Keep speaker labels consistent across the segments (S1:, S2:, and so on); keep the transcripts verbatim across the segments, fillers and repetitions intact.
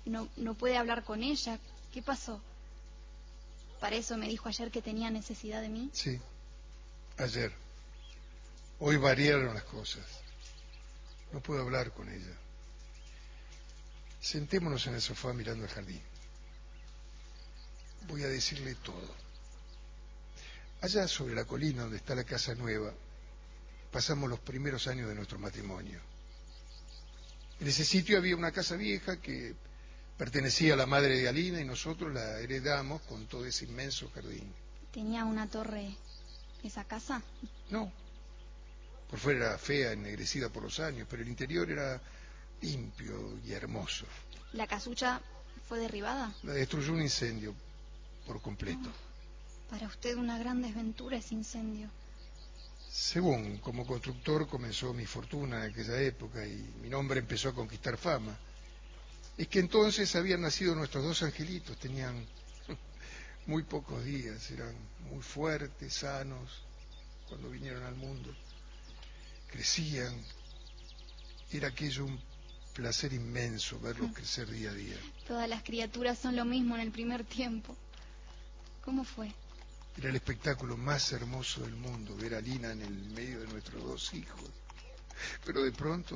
S1: No, no puede hablar con ella. ¿Qué pasó? ¿Para eso me dijo ayer que tenía necesidad de mí?
S2: Sí, ayer. Hoy variaron las cosas. No puedo hablar con ella. Sentémonos en el sofá mirando el jardín. Voy a decirle todo. Allá sobre la colina donde está la casa nueva, pasamos los primeros años de nuestro matrimonio. En ese sitio había una casa vieja que pertenecía a la madre de Alina y nosotros la heredamos con todo ese inmenso jardín.
S1: ¿Tenía una torre esa casa?
S2: No. Por fuera era fea, ennegrecida por los años, pero el interior era limpio y hermoso.
S1: ¿La casucha fue derribada?
S2: La destruyó un incendio por completo.
S1: Oh, para usted una gran desventura ese incendio.
S2: Según, como constructor comenzó mi fortuna en aquella época y mi nombre empezó a conquistar fama. Es que entonces habían nacido nuestros dos angelitos, tenían muy pocos días, eran muy fuertes, sanos, cuando vinieron al mundo. Crecían, era aquello un placer inmenso verlos crecer día a día.
S1: Todas las criaturas son lo mismo en el primer tiempo. ¿Cómo fue?
S2: Era el espectáculo más hermoso del mundo, ver a Lina en el medio de nuestros dos hijos. Pero de pronto,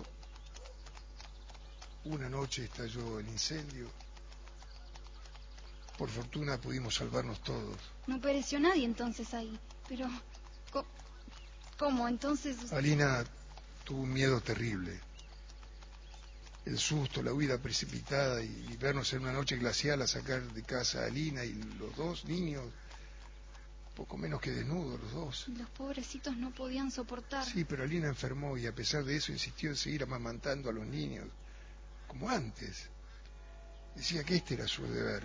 S2: una noche estalló el incendio. Por fortuna pudimos salvarnos todos.
S1: No pereció nadie entonces ahí, pero... ¿Cómo? Entonces...
S2: Alina tuvo un miedo terrible. El susto, la huida precipitada y, y vernos en una noche glacial a sacar de casa a Alina y los dos niños, poco menos que desnudos los dos.
S1: Los pobrecitos no podían soportar.
S2: Sí, pero Alina enfermó y a pesar de eso insistió en seguir amamantando a los niños, como antes. Decía que este era su deber.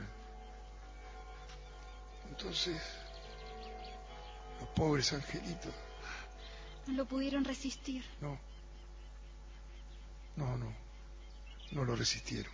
S2: Entonces, los pobres angelitos...
S1: No lo pudieron resistir.
S2: No, no, no, no lo resistieron.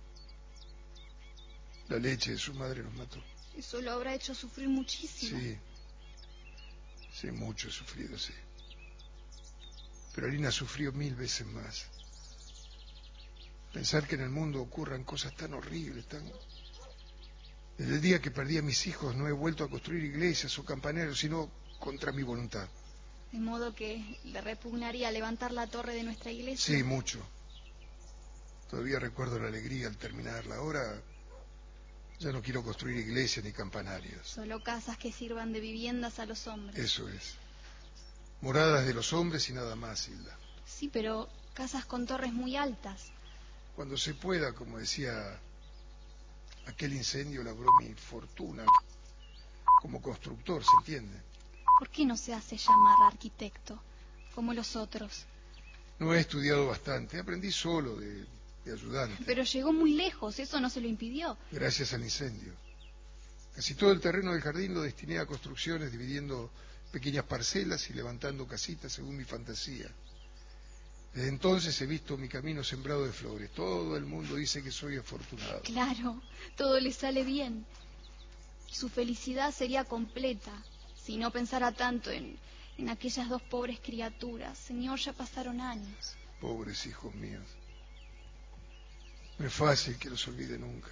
S2: La leche de su madre los mató.
S1: Eso lo habrá hecho sufrir muchísimo.
S2: Sí, sí, mucho he sufrido, sí. Pero Alina sufrió mil veces más. Pensar que en el mundo ocurran cosas tan horribles, tan... Desde el día que perdí a mis hijos no he vuelto a construir iglesias o campaneros, sino contra mi voluntad.
S1: De modo que le repugnaría levantar la torre de nuestra iglesia.
S2: Sí, mucho. Todavía recuerdo la alegría al terminarla. Ahora ya no quiero construir iglesias ni campanarios.
S1: Solo casas que sirvan de viviendas a los hombres.
S2: Eso es. Moradas de los hombres y nada más, Hilda.
S1: Sí, pero casas con torres muy altas.
S2: Cuando se pueda, como decía, aquel incendio labró mi fortuna como constructor, ¿se entiende?
S1: ¿Por qué no se hace llamar arquitecto, como los otros?
S2: No he estudiado bastante, aprendí solo de, de ayudante.
S1: Pero llegó muy lejos, eso no se lo impidió.
S2: Gracias al incendio. Casi todo el terreno del jardín lo destiné a construcciones, dividiendo pequeñas parcelas y levantando casitas según mi fantasía. Desde entonces he visto mi camino sembrado de flores. Todo el mundo dice que soy afortunado.
S1: Claro, todo le sale bien. Su felicidad sería completa si no pensara tanto en, en aquellas dos pobres criaturas. Señor, ya pasaron años.
S2: Pobres hijos míos. No es fácil que los olvide nunca.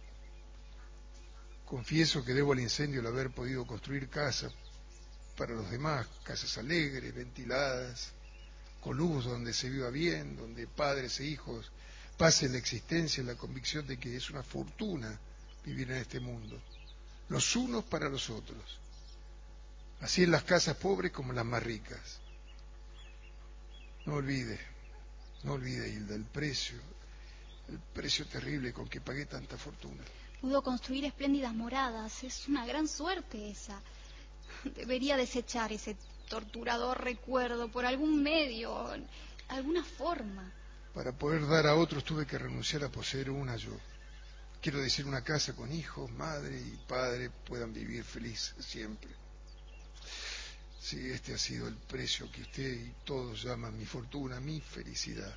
S2: Confieso que debo al incendio el haber podido construir casas para los demás, casas alegres, ventiladas, con luz, donde se viva bien, donde padres e hijos pasen la existencia en la convicción de que es una fortuna vivir en este mundo, los unos para los otros, así en las casas pobres como en las más ricas. No olvide, no olvide, Hilda, el precio, el precio terrible con que pagué tanta fortuna.
S1: Pudo construir espléndidas moradas, es una gran suerte esa. Debería desechar ese torturador recuerdo por algún medio, alguna forma.
S2: Para poder dar a otros tuve que renunciar a poseer una yo. Quiero decir, una casa con hijos, madre y padre puedan vivir felices siempre. Sí, este ha sido el precio que usted y todos llaman mi fortuna, mi felicidad.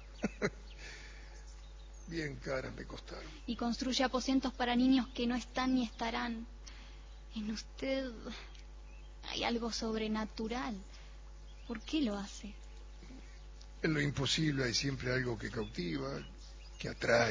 S2: Bien caras me costaron.
S1: Y construye aposentos para niños que no están ni estarán. En usted hay algo sobrenatural. ¿Por qué lo hace?
S2: En lo imposible hay siempre algo que cautiva, que atrae.